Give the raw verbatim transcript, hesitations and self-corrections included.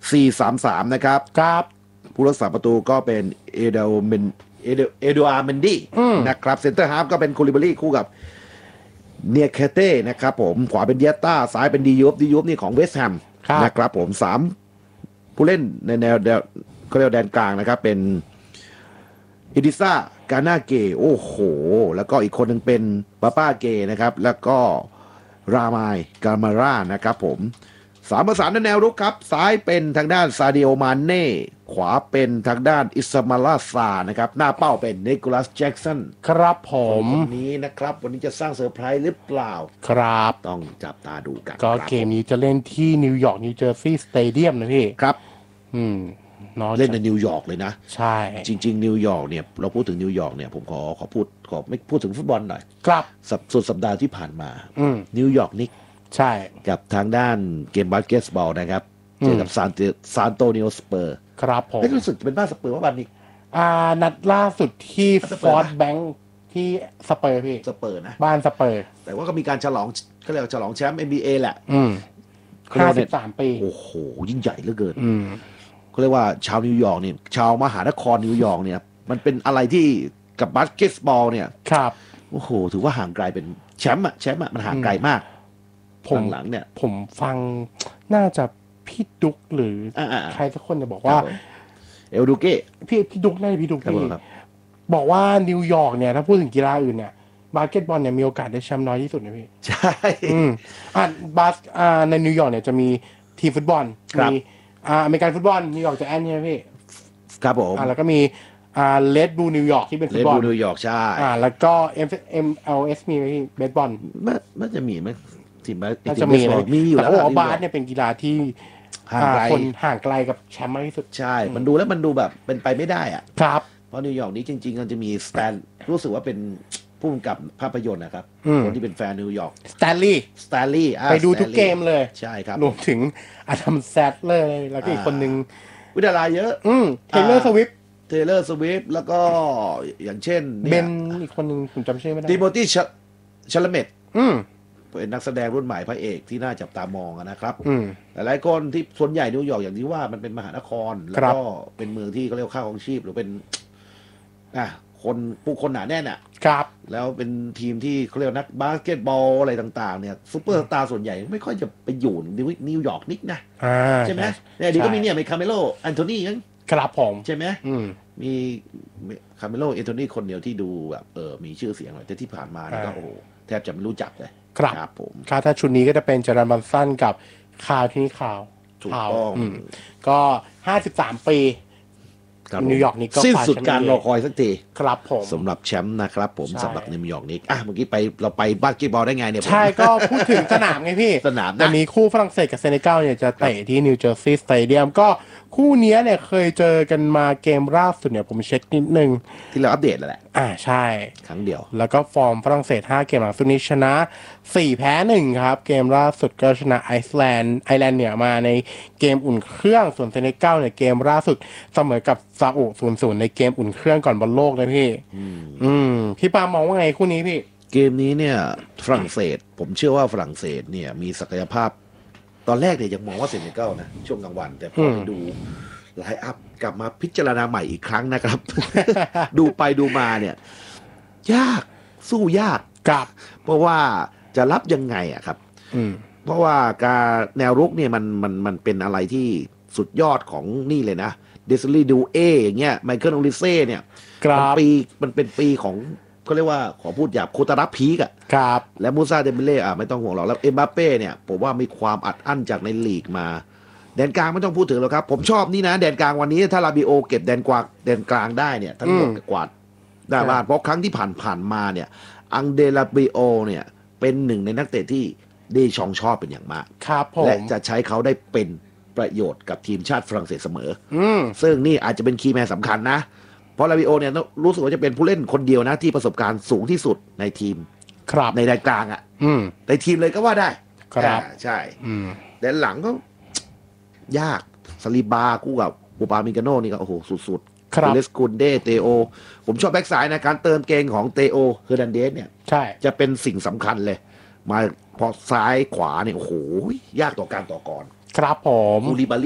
สี่ สาม สาม นะครับครับผู้รักษาประตูก็เป็นเอเดลเมนเอเดเอโดอาร์เมนดี้นะครับเซนเตอร์ฮาล์ฟก็เป็นคูลิบารีคู่กับเนียเคเต้นะครับผมขวาเป็นเดียต้าซ้ายเป็นดียูฟดียูฟนี่ของเวสต์แฮมนะครับผมสามผู้เล่นในแนวเขาเรียกแดนกลางนะครับเป็นอิดิซ่ากานาเกโอ้โหแล้วก็อีกคนหนึ่งเป็นปาป้าเกนะครับแล้วก็รามายกามาร่านะครับผมสามประสานในแนวรุกครับซ้ายเป็นทางด้านซาดิโอมาเน่ขวาเป็นทางด้านอิสมาลาซานะครับหน้าเป้าเป็นนิโคลัสแจ็กสันครับผมวันนี้นะครับวันนี้จะสร้างเซอร์ไพรส์หรือเปล่าครับต้องจับตาดูกันก็เกมนี้จะเล่นที่นิวยอร์กนิวเจอร์ซีย์สเตเดียมนะพี่ครับอืมเล่นในนิวยอร์กเลยนะใช่จริงๆนิวยอร์กเนี่ยเราพูดถึงนิวยอร์กเนี่ยผมขอขอพูดขอไม่พูดถึงฟุตบอลหน่อยครับสุดสัปดาห์ที่ผ่านมานิวยอร์กนิกใช่กับทางด้านเกมบาสเกตบอลนะครับเจอกับซานซานโตนิโอสเปอร์ครับผมไม่รู้สึกเป็นบ้านสเปอร์ว่าบ้านนี้อ่านัดล่าสุดที่ฟอร์ดแบงค์ที่สเปอร์พี่สเปอร์นะบ้านสเปอร์แต่ว่าก็มีการฉลองเขาเรียกฉลองแชมป์ เอ็น บี เอ แหละอืมห้าสิบสามปีโอ้โหยิ่งใหญ่เหลือเกินอืมเขาเรียกว่าชาวนิวยอร์กเนี่ยชาวมหานครนิวยอร์กเนี่ยมันเป็นอะไรที่กับบาสเกตบอลเนี่ยครับโอ้โหถือว่าห่างไกลเป็นแชมป์อะแชมป์อะมันห่างไกลมากผมหลังเนี่ยผมฟังน่าจะพี่ดุกหรือใครสักคนจะบอกว่าเอลดูเก้พี่พี่ดุกน่าจะพี่ดุกพี่บอกว่านิวยอร์กเนี่ยถ้าพูดถึงกีฬาอื่นเนี่ยบาสเกตบอลเนี่ยมีโอกาสได้แชมป์น้อยที่สุดนะพี่ใช่อืมอ่าบาสอ่าในนิวยอร์กเนี่ยจะมีทีมฟุตบอลมีอ่าอเมริกันฟุตบอลนิวยอร์กจะแอนใช่ไหมพี่ครับผมอ่าแล้วก็มีอ่าเลดบูลนิวยอร์กที่เป็นฟุตบอลเลดบูลนิวยอร์กใช่อ่าแล้วก็เอ็มเอ็มเอลเอสมีไหมพี่เบสบอลมันมันจะมีไหมทีมบาสน่าจะมีมีอยู่แล้วแต่ว่าบาสเนี่ยเป็นกีฬาที่ห่างไกลคนห่างไกลกับแชมป์มากที่สุดใช่มันดูแล้วมันดูแบบเป็นไปไม่ได้อ่ะครับเพราะนิวยอร์กนี้จริงๆมันจะมีสแตนรู้สึกว่าเป็นผู้กำกับภาพยนตร์นะครับคนที่เป็นแฟนนิวยอร์กสแตนลีย์สแตนลีย์ไปดูทุกเกมเลยใช่ครับรวมถึงอดัมแซดเลยแล้วก็อีกคนนึงวิทยาลัยเยอะอืมเทเลอร์สวิฟเทเลอร์สวิฟแล้วก็อย่างเช่นเบนอีกคนนึงผมจำชื่อไม่ได้ดิโมตี้ชาลเมตอืมเป็นนักแสดงรุ่นใหม่พระเอกที่น่าจับตามองนะครับหลายๆคนที่ส่วนใหญ่นิวยอร์กอย่างที่ว่ามันเป็นมหานครแล้วก็เป็นเมืองที่เขาเรียกค่าของชีพหรือเป็นอ่ะคนผู้คนหนาแน่นอ่ะครับแล้วเป็นทีมที่เขาเรียกนักบาสเกตบอลอะไรต่างๆเนี่ยซุปเปอร์สตาร์ส่วนใหญ่ไม่ค่อยจะไปอยู่นิวยอร์กนิกนะใช่ไหมเนี่ยดีก็มีเนี่ยมีคาเมโลแอนโทนียังครับผมใช่ไหมมีคาเมโลแอนโทนีคนเดียวที่ดูแบบเออมีชื่อเสียงเลยแต่ที่ผ่านมานี่ก็โอ้โหแทบจะไม่รู้จักเลยครับผมถ้าชุดนี้ก็จะเป็นเจอรันบันสันกับคาวที่นี่ข่าวถูกต้องก็ห้าสิบสามปีนิวยอร์กนิกก็สิ้นสุดการรอคอยสักทีครับผมสำหรับแชมป์นะครับผมสำหรับนิวยอร์กนิกอ่ะเมื่อกี้ไปเราไปบาสเกตบอลได้ไงเนี่ยใช่ก็พูดถึงสนามไงพี่สนามวันนี้คู่ฝรั่งเศสกับเซเนกัลเนี่ยจะเตะที่นิวเจอร์ซีย์สเตเดียมก็คู่นี้เนี่ยเคยเจอกันมาเกมล่าสุดเนี่ยผมเช็คนิดนึงที่เราอัปเดตแล้วแหละอ่าใช่ครั้งเดียวแล้วก็ฟอร์มฝรั่งเศสห้าเกมหลังสุดนี้ชนะสี่แพ้หนึ่งครับเกมล่าสุดก็ชนะไอซ์แลนด์ไอร์แลนด์เนี่ยมาในเกมอุ่นเครื่องส่วนเซเนกัลเนี่ยเกมล่าสุดเสมอกับซาอุ ศูนย์ศูนย์ ในเกมอุ่นเครื่องก่อนบอลโลกเลยพี่อืมพี่ปามองว่าไงคู่นี้พี่เกมนี้เนี่ยฝรั่งเศสผมเชื่อว่าฝรั่งเศสเนี่ยมีศักยภาพตอนแรกเนี่ยยังมองว่าเซเนกัลนะช่วงกลางวันแต่พอไปดูไลน์อัพกลับมาพิจารณาใหม่อีกครั้งนะครับ ดูไปดูมาเนี่ยยากสู้ยากครับเพราะว่าจะรับยังไงอะครับเพราะว่าการแนวรุกเนี่ยมันมันมันเป็นอะไรที่สุดยอดของนี่เลยนะเดซิลีดูเออย่างเงี้ยไมเคิลโอลิเซ่เนี่ยมันปีมันเป็นปีของเขาเรียกว่าขอพูดหยาบโคตารับพีกอะครับและมูซาเดมิเล่อ่ะไม่ต้องห่วงหรอกแล้วเอ็มบัปเป้เนี่ยผมว่ามีความอัดอั้นจากในลีกมาแดนกลางไม่ต้องพูดถึงหรอกครับผมชอบนี่นะแดนกลางวันนี้ถ้าลาบิโอเก็บแดนกวางแดนกลางได้เนี่ยทั้งหมดกวาดได้บ้านเพราะครั้งที่ผ่านผ่านมาเนี่ยอังเดลาบิโอเนี่ยเป็นหนึ่งในนักเตะที่เดชองชอบเป็นอย่างมากครับผมและจะใช้เขาได้เป็นประโยชน์กับทีมชาติฝรั่งเศสเสมอซึ่งนี่อาจจะเป็นคีย์แมนสำคัญนะเพราะลาบิโอเนี่ยรู้สึกว่าจะเป็นผู้เล่นคนเดียวนะที่ประสบการณ์สูงที่สุดในทีมในแดนกลางอ่ะในทีมเลยก็ว่าได้ครับใช่แดนหลังก็ยากซาลิบาคู่กับปูปามิกาโน่นี่ก็โอ้โหสุดๆครับเลสกุนเดเตโอผมชอบแบ็กซ้ายนะการเติมเกมของเตโอเฮอร์นันเดสเนี่ยใช่จะเป็นสิ่งสำคัญเลยมาพอซ้ายขวาเนี่ยโอ้โหยากต่อการต่อกรครับผมคูลิบาลี